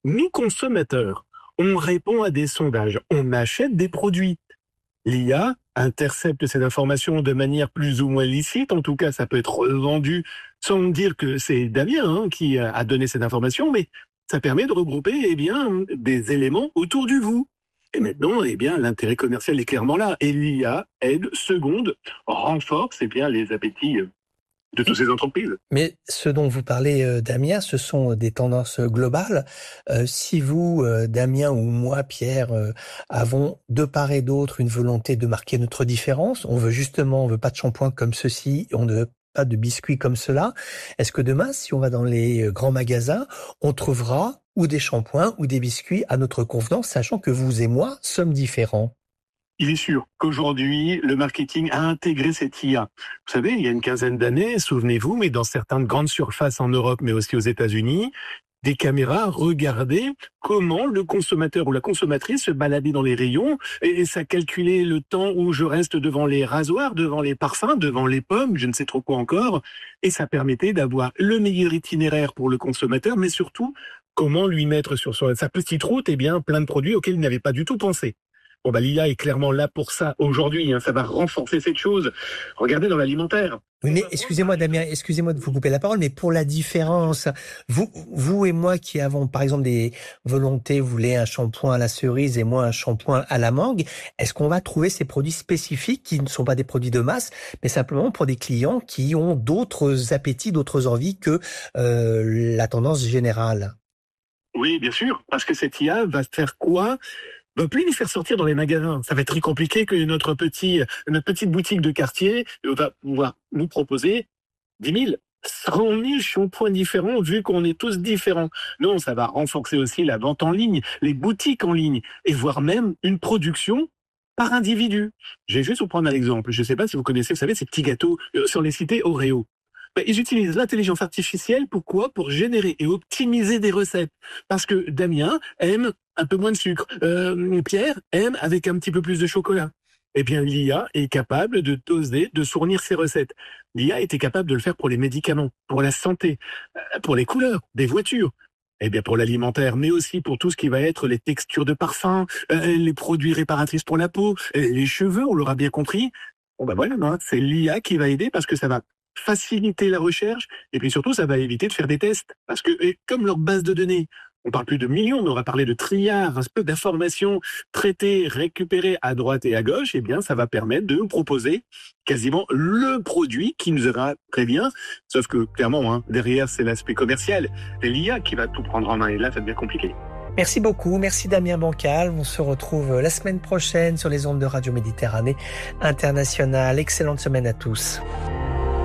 Nous, consommateurs, on répond à des sondages, on achète des produits. L'IA intercepte cette information de manière plus ou moins licite, en tout cas ça peut être revendu sans dire que c'est Damien qui a donné cette information, mais ça permet de regrouper des éléments autour du vous. Et maintenant, l'intérêt commercial est clairement là. Et l'IA aide, seconde, renforce les appétits de toutes ces entreprises. Mais ce dont vous parlez, Damien, ce sont des tendances globales. Si vous, Damien ou moi, Pierre, avons de part et d'autre une volonté de marquer notre différence, on veut pas de shampoing comme ceci, on ne veut pas de biscuits comme cela. Est-ce que demain, si on va dans les grands magasins, on trouvera ou des shampoings ou des biscuits à notre convenance, sachant que vous et moi sommes différents? Il est sûr qu'aujourd'hui, le marketing a intégré cette IA. Vous savez, il y a une quinzaine d'années, souvenez-vous, mais dans certaines grandes surfaces en Europe, mais aussi aux États-Unis, des caméras regardaient comment le consommateur ou la consommatrice se baladait dans les rayons et ça calculait le temps où je reste devant les rasoirs, devant les parfums, devant les pommes, je ne sais trop quoi encore. Et ça permettait d'avoir le meilleur itinéraire pour le consommateur, mais surtout, comment lui mettre sur sa petite route plein de produits auxquels il n'avait pas du tout pensé. Bon, l'IA est clairement là pour ça aujourd'hui, ça va renforcer cette chose. Regardez dans l'alimentaire. Oui, mais excusez-moi, Damien, excusez-moi de vous couper la parole, mais pour la différence, vous et moi qui avons, par exemple, des volontés, vous voulez un shampoing à la cerise et moi un shampoing à la mangue, est-ce qu'on va trouver ces produits spécifiques qui ne sont pas des produits de masse, mais simplement pour des clients qui ont d'autres appétits, d'autres envies que la tendance générale? Oui, bien sûr, parce que cette IA va faire quoi? Va plus les faire sortir dans les magasins. Ça va être très compliqué que notre petite boutique de quartier va pouvoir nous proposer 10 000, 100 000 shampoings différents vu qu'on est tous différents. Non, ça va renforcer aussi la vente en ligne, les boutiques en ligne et voire même une production par individu. Je vais juste vous prendre un exemple. Je ne sais pas si vous connaissez, vous savez, ces petits gâteaux sur les cités Oreo. Ils utilisent l'intelligence artificielle. Pourquoi? Pour générer et optimiser des recettes. Parce que Damien aime un peu moins de sucre. Pierre aime avec un petit peu plus de chocolat. L'IA est capable de doser, de fournir ses recettes. L'IA était capable de le faire pour les médicaments, pour la santé, pour les couleurs des voitures. Pour l'alimentaire, mais aussi pour tout ce qui va être les textures de parfum, les produits réparatrices pour la peau, les cheveux, on l'aura bien compris. C'est l'IA qui va aider parce que ça va faciliter la recherche et puis surtout ça va éviter de faire des tests parce que comme leur base de données, on parle plus de millions, mais on va parler de trilliards, un peu d'informations traitées, récupérées à droite et à gauche, ça va permettre de nous proposer quasiment le produit qui nous ira très bien, sauf que clairement, derrière c'est l'aspect commercial, c'est l'IA qui va tout prendre en main et là ça devient compliqué. Merci beaucoup, merci Damien Bancal. On se retrouve la semaine prochaine sur les ondes de Radio Méditerranée Internationale. Excellente semaine à tous.